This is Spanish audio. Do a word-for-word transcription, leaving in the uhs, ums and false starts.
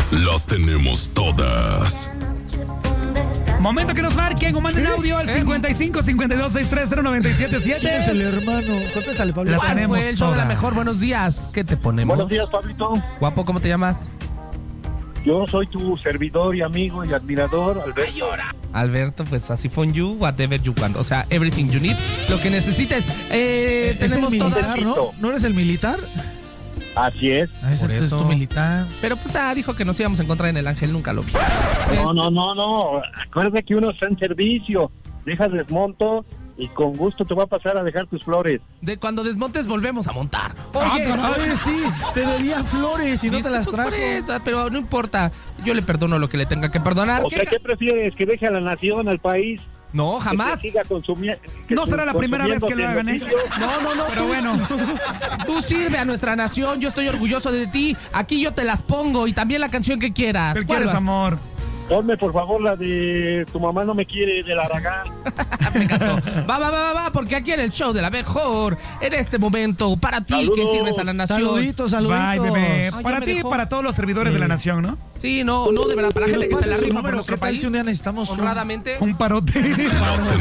las tenemos todas. Momento que nos marquen o manden audio al cincuenta y cinco, cincuenta y dos, sesenta y tres, cero noventa y siete siete. ¿Quién es el hermano? Contéstale, Pablo. Las ¿Cuál tenemos fue el show de la todas. mejor? Buenos días. ¿Qué te ponemos? Buenos días, Pablito. Guapo, ¿cómo te llamas? Yo soy tu servidor y amigo y admirador, Alberto. Alberto, pues así fue you, whatever you want. O sea, everything you need. Lo que necesites. Eh, Es el tenemos militar, todas. ¿no? ¿No eres el militar? Así es. Ah, ese Por es eso. tu militar. Pero pues ah, dijo que nos íbamos a encontrar en el Ángel, nunca lo vi. No, no, no, no. Acuérdate que uno está en servicio. Dejas desmonto y con gusto te va a pasar a dejar tus flores. De cuando desmontes volvemos a montar. Ah, Oye, caray, sí, te debía flores y no ¿viste? te las Pues trajo. por eso, pero no importa. Yo le perdono lo que le tenga que perdonar. O ¿Qué sea, ga- ¿qué prefieres? ¿Que deje a la nación, al país? No, jamás. Que se siga consumi- que No su- será la primera vez que lo consumiendo hagan, ¿eh? tecnología. No, no, no. Pero tú- bueno. Tú sirve a nuestra nación, yo estoy orgulloso de ti. Aquí yo te las pongo y también la canción que quieras. ¿Qué ¿Cuál quieres, va? amor? Ponme, por favor, la de Tu mamá no me quiere, del Aragán. Me encantó. Va, va, va, va, va, porque aquí en el show de la mejor, en este momento, para ti Saludos. que sirves a la nación. Saluditos, saluditos. Bye, bebé. Ay, Para ya me ti y dejó. para todos los servidores de la nación, ¿no? Sí, no, no, de verdad, para la ¿Qué gente les que se pasa la su rifa por número? nuestro ¿Qué tal país, si un día necesitamos un- honradamente. Un parote. Las